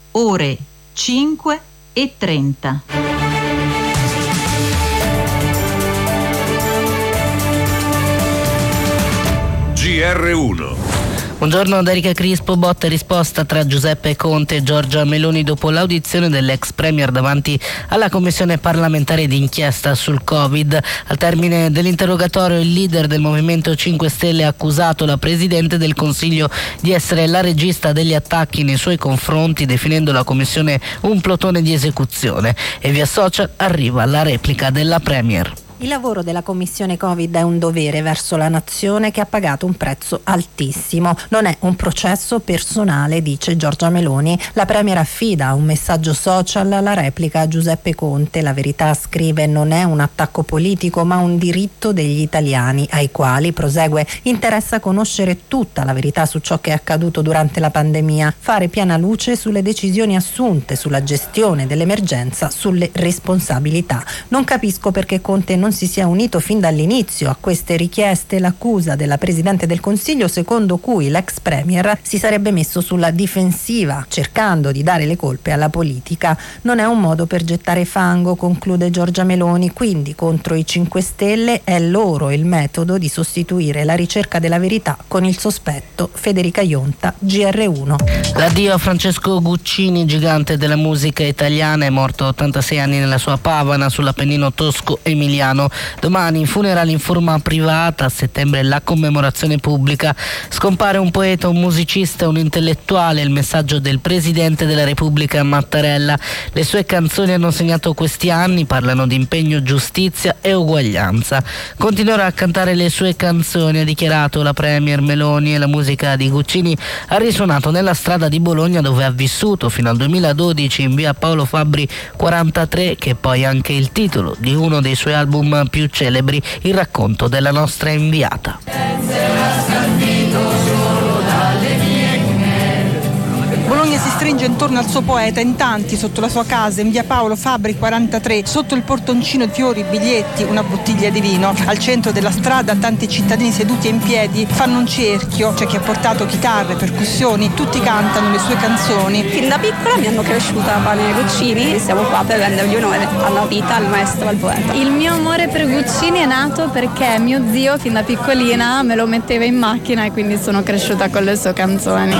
ore 5:30. GR1. Buongiorno da Erika Crispo. Botta e risposta tra Giuseppe Conte e Giorgia Meloni dopo l'audizione dell'ex premier davanti alla commissione parlamentare d'inchiesta sul Covid. Al termine dell'interrogatorio il leader del Movimento 5 Stelle ha accusato la Presidente del Consiglio di essere la regista degli attacchi nei suoi confronti, definendo la commissione un plotone di esecuzione. E via social arriva la replica della premier. Il lavoro della Commissione Covid è un dovere verso la nazione che ha pagato un prezzo altissimo. Non è un processo personale, dice Giorgia Meloni. La Premier affida un messaggio social alla replica a Giuseppe Conte. La Verità scrive: non è un attacco politico ma un diritto degli italiani, ai quali, prosegue, interessa conoscere tutta la verità su ciò che è accaduto durante la pandemia, fare piena luce sulle decisioni assunte, sulla gestione dell'emergenza, sulle responsabilità. Non capisco perché Conte non si sia unito fin dall'inizio a queste richieste. L'accusa della Presidente del Consiglio, secondo cui l'ex premier si sarebbe messo sulla difensiva cercando di dare le colpe alla politica, non è un modo per gettare fango, conclude Giorgia Meloni. Quindi contro i 5 Stelle è loro il metodo di sostituire la ricerca della verità con il sospetto. Federica Ionta, GR1. L'addio a Francesco Guccini, gigante della musica italiana, è morto a 86 anni nella sua Pavana sull'Appennino tosco-emiliano. Domani funerali in forma privata, a settembre la commemorazione pubblica. Scompare un poeta, un musicista, un intellettuale, il messaggio del Presidente della Repubblica Mattarella. Le sue canzoni hanno segnato questi anni, parlano di impegno, giustizia e uguaglianza. Continuerà a cantare le sue canzoni, ha dichiarato la Premier Meloni, e la musica di Guccini ha risuonato nella strada di Bologna dove ha vissuto fino al 2012 in via Paolo Fabbri 43, che è poi anche il titolo di uno dei suoi album più celebri, il racconto della nostra inviata. Bologna si stringe intorno al suo poeta, in tanti sotto la sua casa in via Paolo Fabbri 43, sotto il portoncino di fiori, biglietti, una bottiglia di vino. Al centro della strada tanti cittadini seduti e in piedi fanno un cerchio, c'è chi ha portato chitarre, percussioni, tutti cantano le sue canzoni. Fin da piccola mi hanno cresciuta Pane Guccini e siamo qua per rendergli onore alla vita, al maestro, al poeta. Il mio amore per Guccini è nato perché mio zio fin da piccolina me lo metteva in macchina e quindi sono cresciuta con le sue canzoni.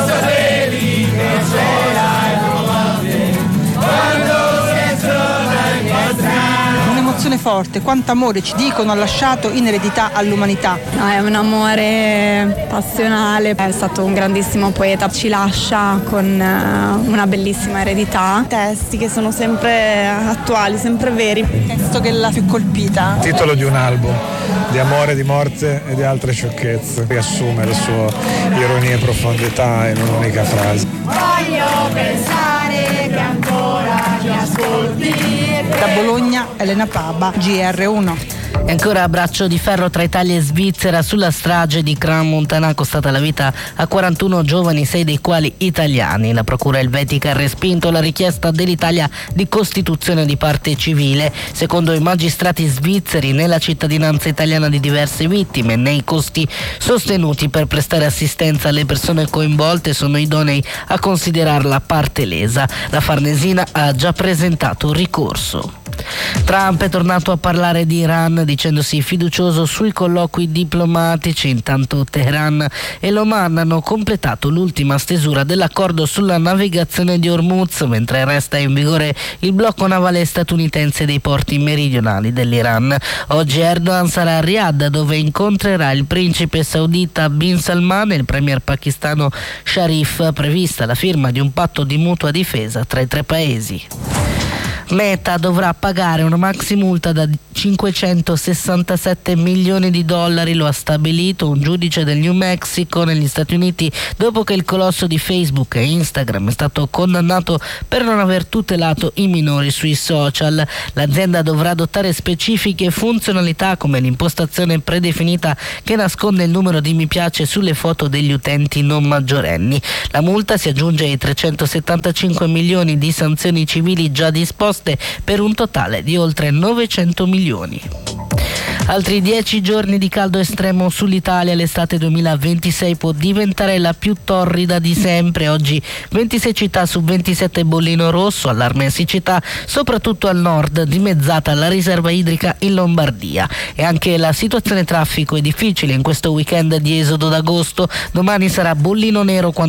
Un'emozione forte, quanto amore, ci dicono, ha lasciato in eredità all'umanità. No, è un amore passionale, è stato un grandissimo poeta, ci lascia con una bellissima eredità. Testi che sono sempre attuali, sempre veri. Il testo che l'ha più colpita? Il titolo di un album, di amore, di morte e di altre sciocchezze, riassume le sue ironie e profondità in un'unica frase. Voglio pensare che ancora mi ascolti. Da Bologna, Elena Paba, GR1. E ancora a braccio di ferro tra Italia e Svizzera sulla strage di Crans-Montana, costata la vita a 41 giovani, 6 dei quali italiani. La procura elvetica ha respinto la richiesta dell'Italia di costituzione di parte civile. Secondo i magistrati svizzeri, né la cittadinanza italiana di diverse vittime né i costi sostenuti per prestare assistenza alle persone coinvolte sono idonei a considerarla parte lesa. La Farnesina ha già presentato ricorso. Trump è tornato a parlare di Iran dicendosi fiducioso sui colloqui diplomatici. Intanto Teheran e l'Oman hanno completato l'ultima stesura dell'accordo sulla navigazione di Hormuz, mentre resta in vigore il blocco navale statunitense dei porti meridionali dell'Iran. Oggi Erdogan sarà a Riyadh, dove incontrerà il principe saudita Bin Salman e il premier pakistano Sharif, prevista la firma di un patto di mutua difesa tra i tre paesi. Meta dovrà pagare una maxi multa da 567 milioni di dollari, lo ha stabilito un giudice del New Mexico negli Stati Uniti dopo che il colosso di Facebook e Instagram è stato condannato per non aver tutelato i minori sui social. L'azienda dovrà adottare specifiche funzionalità come l'impostazione predefinita che nasconde il numero di mi piace sulle foto degli utenti non maggiorenni. La multa si aggiunge ai 375 milioni di sanzioni civili già disposte per un totale di oltre 900 milioni. Altri 10 giorni di caldo estremo sull'Italia. L'estate 2026 può diventare la più torrida di sempre. Oggi 26 città su 27 bollino rosso, allarme siccità soprattutto al nord, dimezzata la riserva idrica in Lombardia. E anche la situazione traffico è difficile in questo weekend di esodo d'agosto. Domani sarà bollino nero quando